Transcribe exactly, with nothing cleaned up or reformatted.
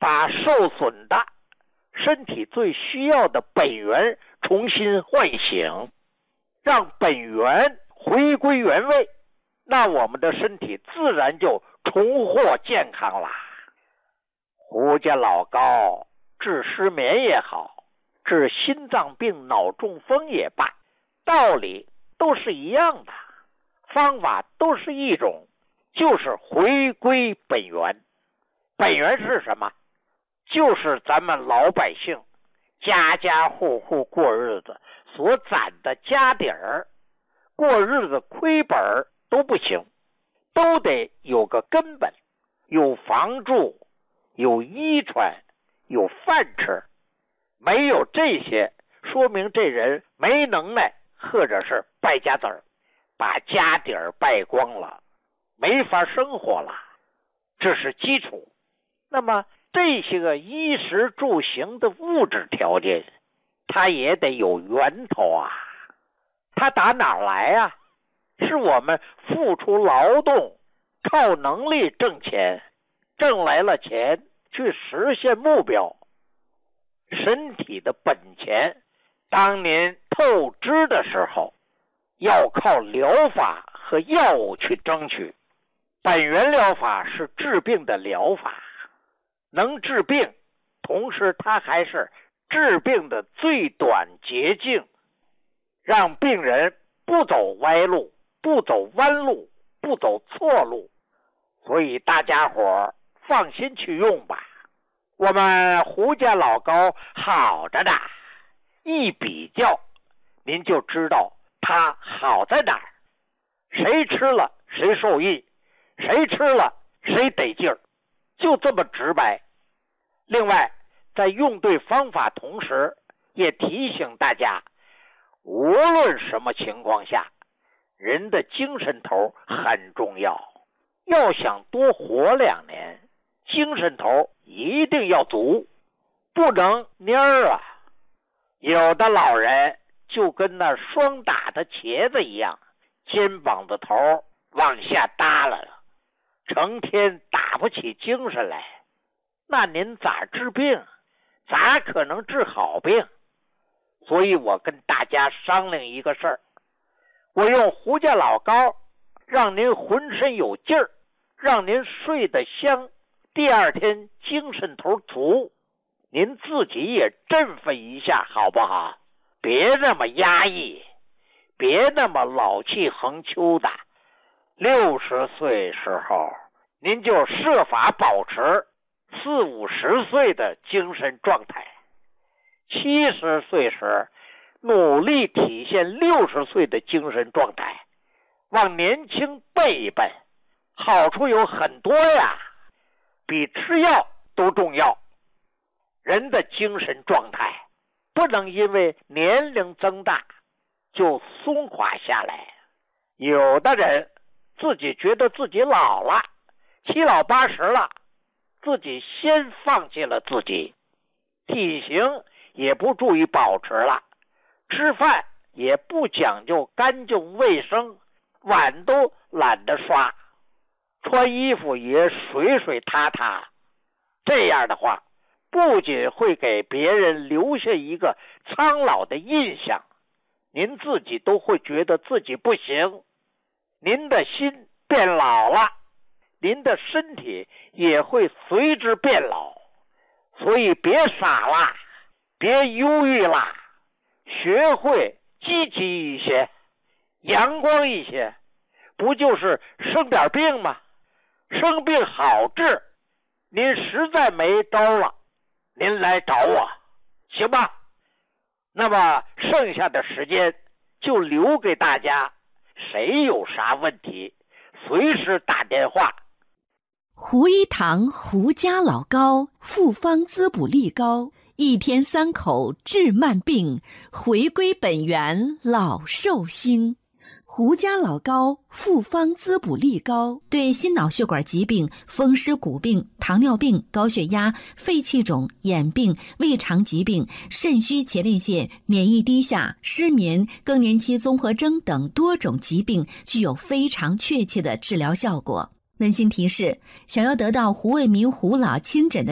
把受损的身体最需要的本源重新唤醒，让本源回归原位，那我们的身体自然就重获健康啦。胡家老高治失眠也好，治心脏病、脑中风也罢，道理都是一样的，方法都是一种，就是回归本源。本源是什么？就是咱们老百姓家家户户过日子所攒的家底儿，过日子亏本都不行，都得有个根本，有房住，有衣穿，有饭吃。没有这些，说明这人没能耐，或者是败家子儿，把家底儿败光了，没法生活了，这是基础。那么这些个衣食住行的物质条件，它也得有源头啊。它打哪儿来啊？是我们付出劳动，靠能力挣钱，挣来了钱去实现目标。身体的本钱，当您透支的时候，要靠疗法和药物去争取。本源疗法是治病的疗法，能治病，同时它还是治病的最短捷径，让病人不走歪路，不走弯路，不走错路。所以大家伙放心去用吧。我们胡家老高好着呢，一比较您就知道它好在哪儿。谁吃了谁受益，谁吃了谁得劲儿，就这么直白。另外，在用对方法同时，也提醒大家，无论什么情况下，人的精神头很重要。要想多活两年，精神头一定要足，不能蔫儿啊。有的老人就跟那霜打的茄子一样，肩膀的头往下耷拉了，成天打不起精神来。那您咋治病？咋可能治好病？所以我跟大家商量一个事儿，我用胡家老膏让您浑身有劲儿，让您睡得香，第二天精神头足，您自己也振奋一下好不好？别那么压抑，别那么老气横秋的。六十岁时候您就设法保持四五十岁的精神状态，七十岁时努力体现六十岁的精神状态，往年轻奔一奔，好处有很多呀，比吃药都重要。人的精神状态不能因为年龄增大就松垮下来。有的人自己觉得自己老了，七老八十了，自己先放弃了自己，体型也不注意保持了，吃饭也不讲究干净卫生，碗都懒得刷，穿衣服也水水塌塌。这样的话，不仅会给别人留下一个苍老的印象，您自己都会觉得自己不行。您的心变老了，您的身体也会随之变老。所以别傻了，别忧郁了，学会积极一些，阳光一些，不就是生点病吗？生病好治，您实在没招了，您来找我，行吧？那么剩下的时间就留给大家，谁有啥问题随时打电话。 胡一堂胡家老膏，复方滋补力高，一天三口治慢病，回归本源老寿星。胡家老膏复方滋补力高，对心脑血管疾病、风湿骨病、糖尿病、高血压、肺气肿、眼病、胃肠疾病、肾虚前列腺、免疫低下、失眠、更年期综合征等多种疾病具有非常确切的治疗效果。温馨提示：想要得到胡卫民胡老亲诊的